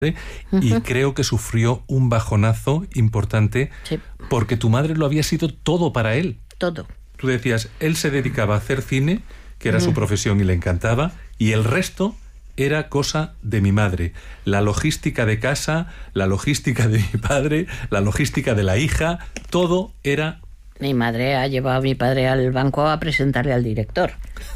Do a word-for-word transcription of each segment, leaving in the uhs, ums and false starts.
y creo que sufrió un bajonazo importante, sí, porque tu madre lo había sido todo para él. Todo. Tú decías, él se dedicaba a hacer cine, que era mm. su profesión y le encantaba, y el resto era cosa de mi madre. La logística de casa, la logística de mi padre, la logística de la hija, todo era... Mi madre ha llevado a mi padre al banco a presentarle al director.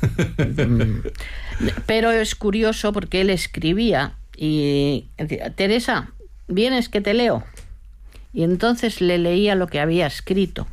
Pero es curioso porque él escribía y decía, Teresa, ¿vienes que te leo? Y entonces le leía lo que había escrito.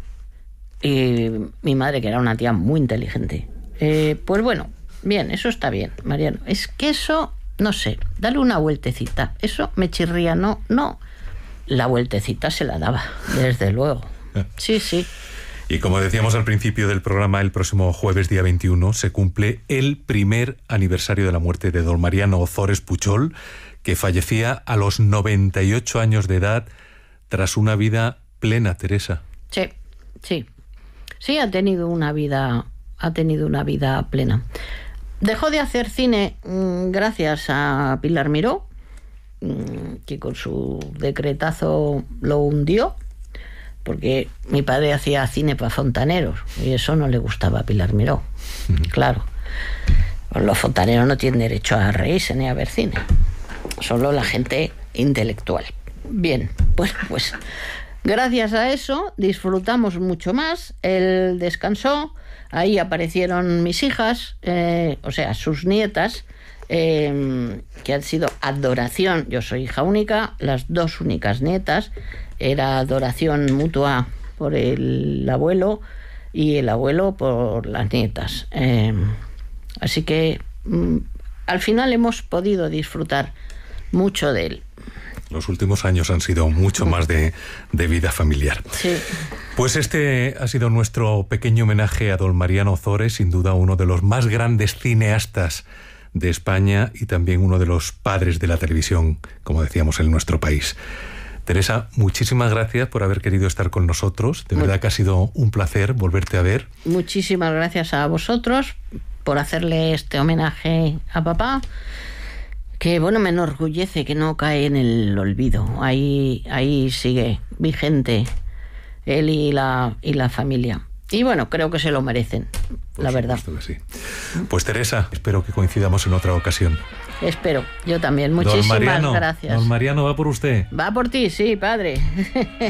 Y mi madre, que era una tía muy inteligente, eh, pues bueno, bien, eso está bien, Mariano. Es que eso, no sé, dale una vueltecita. Eso me chirría, no, no. La vueltecita se la daba, desde luego. Sí, sí. Y como decíamos al principio del programa, el próximo jueves, día veintiuno, se cumple el primer aniversario de la muerte de don Mariano Ozores Puchol, que fallecía a los noventa y ocho años de edad tras una vida plena, Teresa. Sí, sí. Sí, ha tenido una vida, ha tenido una vida plena. Dejó de hacer cine mmm, gracias a Pilar Miró, mmm, que con su decretazo lo hundió, porque mi padre hacía cine para fontaneros y eso no le gustaba a Pilar Miró. Uh-huh. Claro, los fontaneros no tienen derecho a reírse ni a ver cine, solo la gente intelectual. Bien, pues, pues gracias a eso disfrutamos mucho más. Él descansó, ahí aparecieron mis hijas, eh, o sea, sus nietas, eh, que han sido adoración. Yo soy hija única, las dos únicas nietas. Era adoración mutua por el abuelo y el abuelo por las nietas. Eh, así que mm, al final hemos podido disfrutar mucho de él. Los últimos años han sido mucho más de, de vida familiar. Sí. Pues este ha sido nuestro pequeño homenaje a don Mariano Ozores, sin duda uno de los más grandes cineastas de España y también uno de los padres de la televisión, como decíamos, en nuestro país. Teresa, muchísimas gracias por haber querido estar con nosotros. De verdad que ha sido un placer volverte a ver. Muchísimas gracias a vosotros por hacerle este homenaje a papá, que bueno, me enorgullece que no cae en el olvido. Ahí, ahí sigue vigente él y la, y la familia. Y bueno, creo que se lo merecen, por la verdad. Que sí. Pues Teresa, espero que coincidamos en otra ocasión. Espero, yo también. Muchísimas don Mariano, gracias. Don Mariano, ¿va por usted? Va por ti, sí, padre.